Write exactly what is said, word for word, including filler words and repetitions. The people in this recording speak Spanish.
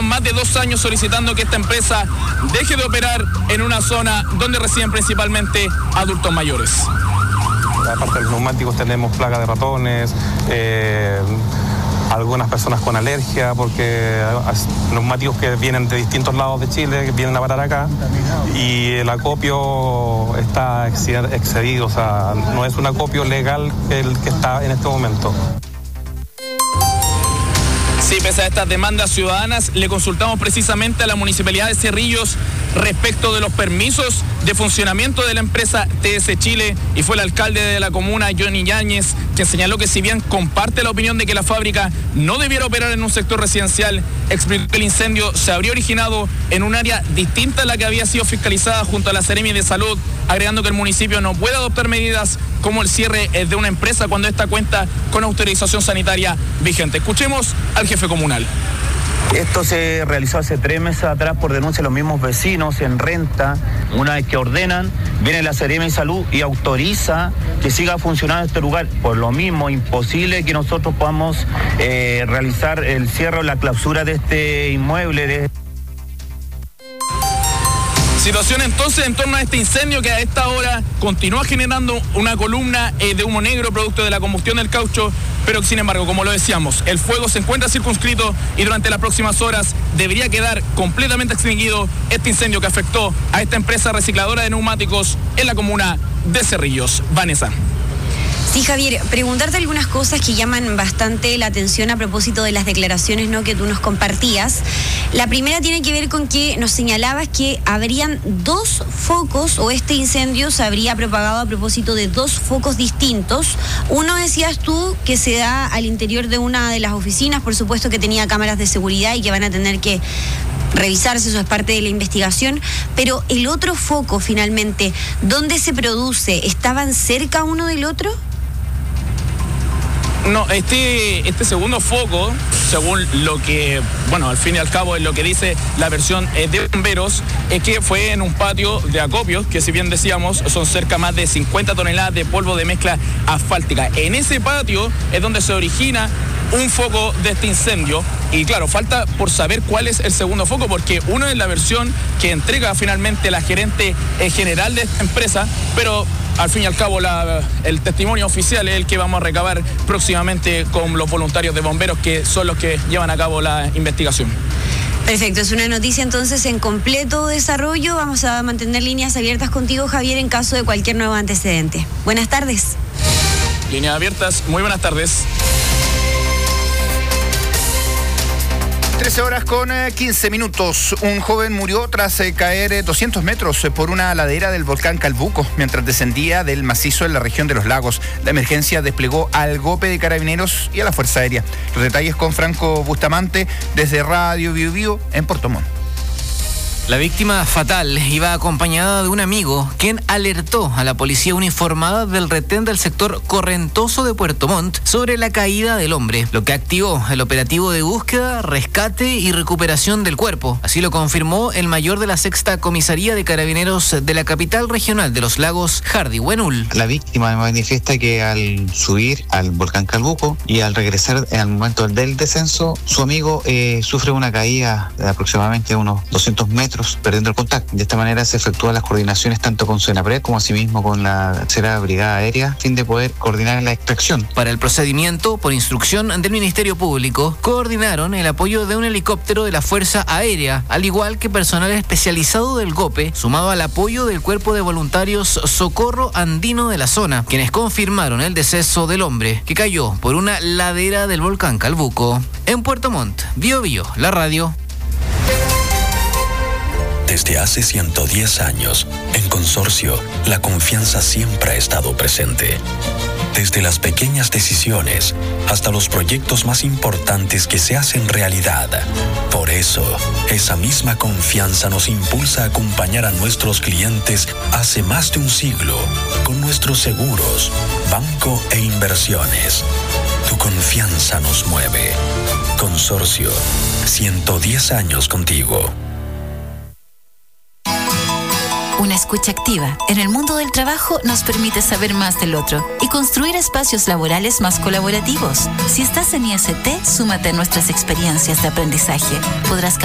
más de dos años solicitando que esta empresa deje de operar en una zona donde residen principalmente adultos mayores. Aparte de los neumáticos tenemos plaga de ratones, eh, algunas personas con alergia, porque neumáticos que vienen de distintos lados de Chile, que vienen a parar acá, y el acopio está excedido, o sea, no es un acopio legal el que está en este momento. Sí, pese a estas demandas ciudadanas, le consultamos precisamente a la Municipalidad de Cerrillos respecto de los permisos de funcionamiento de la empresa T S Chile, y fue el alcalde de la comuna, Johnny Yáñez, quien señaló que si bien comparte la opinión de que la fábrica no debiera operar en un sector residencial, explicó que el incendio se habría originado en un área distinta a la que había sido fiscalizada junto a la Seremi de Salud, agregando que el municipio no puede adoptar medidas como el cierre de una empresa cuando esta cuenta con autorización sanitaria vigente. Escuchemos al jefe comunal. Esto se realizó hace tres meses atrás por denuncia de los mismos vecinos en renta. Una vez que ordenan, viene la Seremi de Salud y autoriza que siga funcionando este lugar. Por lo mismo, imposible que nosotros podamos eh, realizar el cierre o la clausura de este inmueble. De... Situación entonces en torno a este incendio que a esta hora continúa generando una columna eh, de humo negro producto de la combustión del caucho, pero sin embargo, como lo decíamos, el fuego se encuentra circunscrito y durante las próximas horas debería quedar completamente extinguido este incendio que afectó a esta empresa recicladora de neumáticos en la comuna de Cerrillos. Vanessa. Sí, Javier, preguntarte algunas cosas que llaman bastante la atención a propósito de las declaraciones, ¿no?, que tú nos compartías. La primera tiene que ver con que nos señalabas que habrían dos focos, o este incendio se habría propagado a propósito de dos focos distintos. Uno, decías tú, que se da al interior de una de las oficinas, por supuesto que tenía cámaras de seguridad y que van a tener que revisarse, eso es parte de la investigación, pero el otro foco finalmente, ¿dónde se produce? ¿Estaban cerca uno del otro? No, este, este segundo foco, según lo que, bueno, al fin y al cabo es lo que dice la versión de bomberos, es que fue en un patio de acopios, que si bien decíamos, son cerca más de cincuenta toneladas de polvo de mezcla asfáltica. En ese patio es donde se origina un foco de este incendio, y claro, falta por saber cuál es el segundo foco, porque uno es la versión que entrega finalmente la gerente eh, general de esta empresa, pero al fin y al cabo la, el testimonio oficial es el que vamos a recabar próximamente con los voluntarios de bomberos, que son los que llevan a cabo la investigación. Perfecto, es una noticia entonces en completo desarrollo. Vamos a mantener líneas abiertas contigo, Javier, en caso de cualquier nuevo antecedente. Buenas tardes. Líneas abiertas, muy buenas tardes. trece horas con quince minutos. Un joven murió tras eh, caer eh, doscientos metros eh, por una ladera del volcán Calbuco mientras descendía del macizo en la región de Los Lagos. La emergencia desplegó al GOPE de Carabineros y a la Fuerza Aérea. Los detalles con Franco Bustamante desde Radio Biu Biu en Puerto Montt. La víctima fatal iba acompañada de un amigo, quien alertó a la policía uniformada del retén del sector Correntoso de Puerto Montt sobre la caída del hombre, lo que activó el operativo de búsqueda, rescate y recuperación del cuerpo. Así lo confirmó el mayor de la sexta comisaría de Carabineros de la capital regional de Los Lagos, Hardy Buenul. La víctima manifiesta que al subir al volcán Calbuco y al regresar al momento del descenso, su amigo eh, sufre una caída de aproximadamente unos doscientos metros, perdiendo el contacto. De esta manera se efectúan las coordinaciones tanto con Senapred como asimismo con la tercera brigada aérea, a fin de poder coordinar la extracción. Para el procedimiento, por instrucción del Ministerio Público, coordinaron el apoyo de un helicóptero de la Fuerza Aérea, al igual que personal especializado del GOPE, sumado al apoyo del Cuerpo de Voluntarios Socorro Andino de la zona, quienes confirmaron el deceso del hombre, que cayó por una ladera del volcán Calbuco. En Puerto Montt, Biu Biu, la radio. Desde hace ciento diez años, en Consorcio, la confianza siempre ha estado presente. Desde las pequeñas decisiones hasta los proyectos más importantes que se hacen realidad. Por eso, esa misma confianza nos impulsa a acompañar a nuestros clientes hace más de un siglo con nuestros seguros, banco e inversiones. Tu confianza nos mueve. Consorcio, ciento diez años contigo. Una escucha activa en el mundo del trabajo nos permite saber más del otro y construir espacios laborales más colaborativos. Si estás en I S T, súmate a nuestras experiencias de aprendizaje. Podrás